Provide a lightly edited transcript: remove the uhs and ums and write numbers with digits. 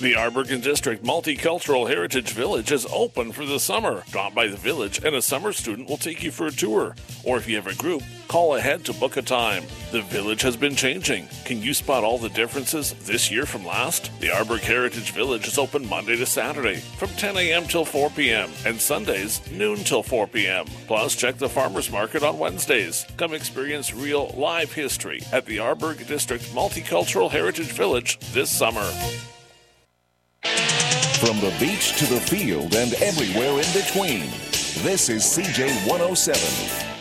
The Arbergen District Multicultural Heritage Village is open for the summer. Drop by the village and a summer student will take you for a tour. Or if you have a group, call ahead to book a time. The village has been changing. Can you spot all the differences this year from last? The Arberg Heritage Village is open Monday to Saturday from 10 a.m. till 4 p.m. and Sundays noon till 4 p.m. Plus, check the farmers market on Wednesdays. Come experience real live history at the Arberg District Multicultural Heritage Village this summer. From the beach to the field and everywhere in between, this is CJ 107.